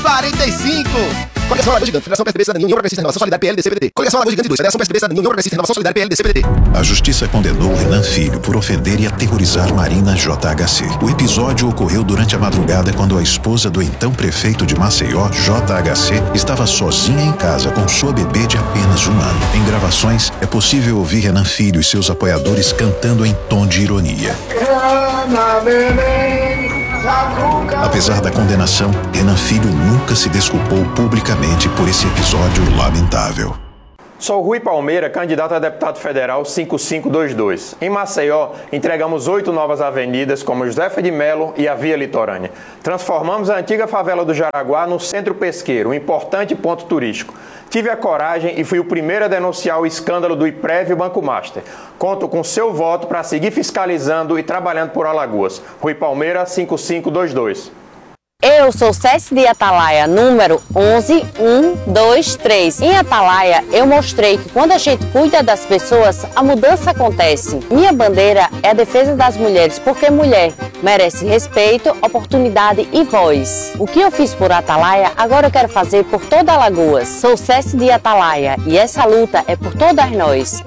45. Coligação Alagoas Gigantes, Federação PSDB Cidadania, União Progressista, Renovação Solidária, PL, DCPDT. Coligação Alagoas Gigantes 2, Federação PSDB Cidadania, União Progressista, Renovação Solidária, PL, DCPDT. A justiça condenou Renan Filho por ofender e aterrorizar Marina JHC. O episódio ocorreu durante a madrugada quando a esposa do então prefeito de Maceió, JHC, estava sozinha em casa com sua bebê de apenas 1 ano. Em gravações, é possível ouvir Renan Filho e seus apoiadores cantando em tom de ironia. Apesar da condenação, Renan Filho nunca se desculpou publicamente por esse episódio lamentável. Sou Rui Palmeira, candidato a deputado federal 5522. Em Maceió, entregamos 8 novas avenidas, como José de Melo e a Via Litorânea. Transformamos a antiga favela do Jaraguá no Centro Pesqueiro, um importante ponto turístico. Tive a coragem e fui o primeiro a denunciar o escândalo do IPREV e o Banco Master. Conto com seu voto para seguir fiscalizando e trabalhando por Alagoas. Rui Palmeira, 5522. Eu sou Céci de Atalaia, número 11123. Em Atalaia, eu mostrei que quando a gente cuida das pessoas, a mudança acontece. Minha bandeira é a defesa das mulheres, porque mulher merece respeito, oportunidade e voz. O que eu fiz por Atalaia, agora eu quero fazer por toda Alagoas. Sou Céci de Atalaia e essa luta é por todas nós.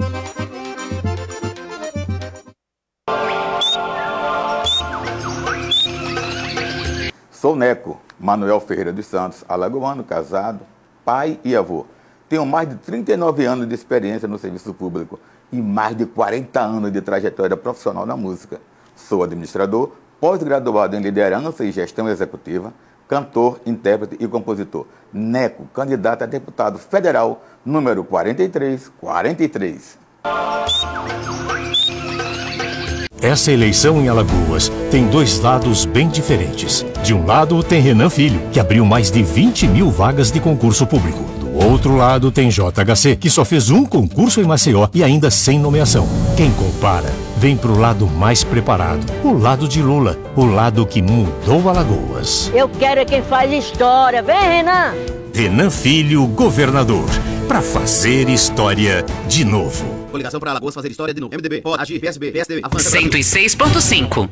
Sou Neco, Manuel Ferreira dos Santos, alagoano, casado, pai e avô. Tenho mais de 39 anos de experiência no serviço público e mais de 40 anos de trajetória profissional na música. Sou administrador, pós-graduado em liderança e gestão executiva, cantor, intérprete e compositor. Neco, candidato a deputado federal, número 4343. Essa eleição em Alagoas tem 2 lados bem diferentes. De um lado tem Renan Filho, que abriu mais de 20 mil vagas de concurso público. Do outro lado tem JHC, que só fez um concurso em Maceió e ainda sem nomeação. Quem compara, vem pro lado mais preparado. O lado de Lula, o lado que mudou Alagoas. Eu quero é quem faz história. Vem, Renan! Renan Filho, governador, para fazer história de novo. Coligação para Alagoas fazer história de novo. MDB, pode agir, PSB, PSDB, avança. 106.5.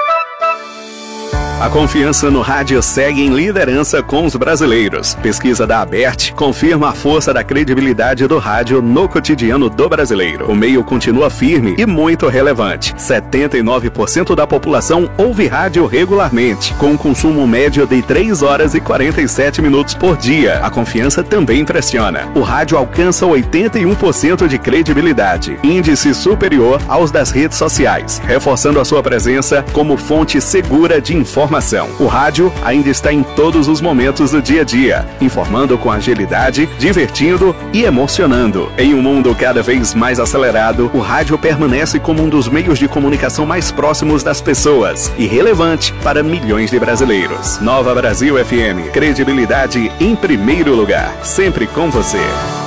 A confiança no rádio segue em liderança com os brasileiros. Pesquisa da Abert confirma a força da credibilidade do rádio no cotidiano do brasileiro. O meio continua firme e muito relevante. 79% da população ouve rádio regularmente, com um consumo médio de 3 horas e 47 minutos por dia. A confiança também impressiona. O rádio alcança 81% de credibilidade, índice superior aos das redes sociais, reforçando a sua presença como fonte segura de informação. O rádio ainda está em todos os momentos do dia a dia, informando com agilidade, divertindo e emocionando. Em um mundo cada vez mais acelerado, o rádio permanece como um dos meios de comunicação mais próximos das pessoas e relevante para milhões de brasileiros. Nova Brasil FM, credibilidade em primeiro lugar, sempre com você.